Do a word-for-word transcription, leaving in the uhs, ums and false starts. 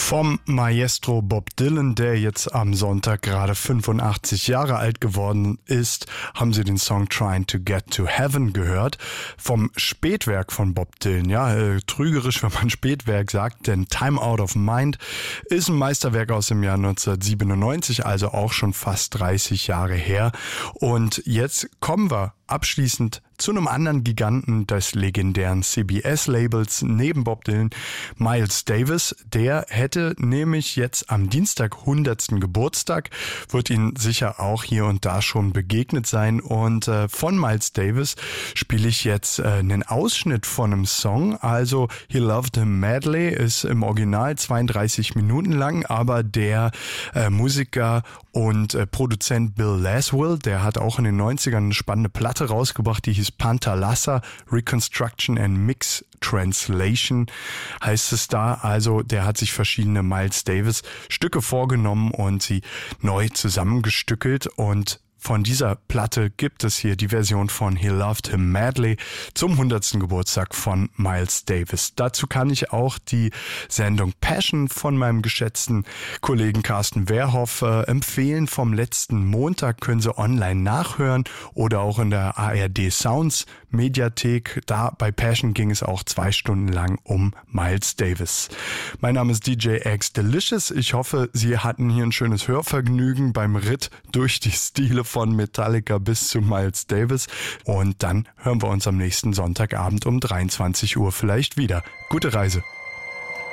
Vom Maestro Bob Dylan, der jetzt am Sonntag gerade fünfundachtzig Jahre alt geworden ist, haben Sie den Song Trying to Get to Heaven gehört. Vom Spätwerk von Bob Dylan, ja, äh, trügerisch, wenn man Spätwerk sagt, denn Time Out of Mind ist ein Meisterwerk aus dem Jahr neunzehnhundertsiebenundneunzig, also auch schon fast dreißig Jahre her. Und jetzt kommen wir abschließend zu einem anderen Giganten des legendären C B S-Labels neben Bob Dylan, Miles Davis. Der hätte nämlich jetzt am Dienstag hundertsten Geburtstag, wird Ihnen sicher auch hier und da schon begegnet sein. Und äh, von Miles Davis spiele ich jetzt äh, einen Ausschnitt von einem Song. Also He Loved Him Madly ist im Original zweiunddreißig Minuten lang, aber der äh, Musiker und äh, Produzent Bill Laswell, der hat auch in den neunzigern eine spannende Platte rausgebracht, die hieß Pantalassa, Reconstruction and Mix Translation heißt es da. Also der hat sich verschiedene Miles Davis Stücke vorgenommen und sie neu zusammengestückelt, und von dieser Platte gibt es hier die Version von He Loved Him Madly zum hundertsten Geburtstag von Miles Davis. Dazu kann ich auch die Sendung Passion von meinem geschätzten Kollegen Carsten Wehrhoff äh, empfehlen. Vom letzten Montag können Sie online nachhören oder auch in der A R D Sounds Mediathek. Da bei Passion ging es auch zwei Stunden lang um Miles Davis. Mein Name ist D J X Delicious. Ich hoffe, Sie hatten hier ein schönes Hörvergnügen beim Ritt durch die Stile von Metallica bis zu Miles Davis. Und dann hören wir uns am nächsten Sonntagabend um dreiundzwanzig Uhr vielleicht wieder. Gute Reise.